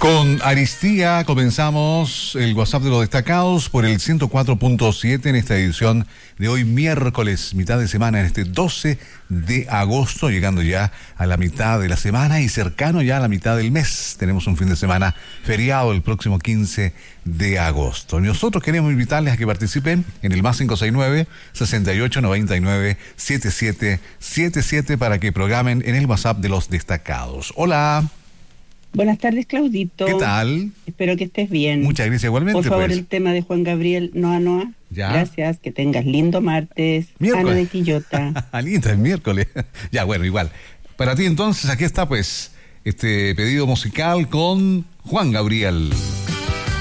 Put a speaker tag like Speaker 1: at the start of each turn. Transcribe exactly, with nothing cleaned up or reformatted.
Speaker 1: Con Aristía comenzamos el WhatsApp de los destacados por el ciento cuatro punto siete en esta edición de hoy miércoles, mitad de semana, en este doce de agosto, llegando ya a la mitad de la semana y cercano ya a la mitad del mes. Tenemos un fin de semana feriado el próximo quince de agosto. Nosotros queremos invitarles a que participen en el más cinco seis nueve, seis ocho nueve nueve, siete siete siete siete para que programen en el WhatsApp de los destacados. Hola.
Speaker 2: Buenas tardes, Claudito.
Speaker 1: ¿Qué tal?
Speaker 2: Espero que estés bien.
Speaker 1: Muchas gracias igualmente.
Speaker 2: Por favor,
Speaker 1: pues.
Speaker 2: el tema de Juan Gabriel, Noa Noa.
Speaker 1: Ya.
Speaker 2: Gracias, que tengas lindo martes.
Speaker 1: Miércoles.
Speaker 2: Ana de Quillota.
Speaker 1: Anita, es miércoles. Ya, bueno, igual. Para ti entonces, aquí está pues este pedido musical con Juan Gabriel.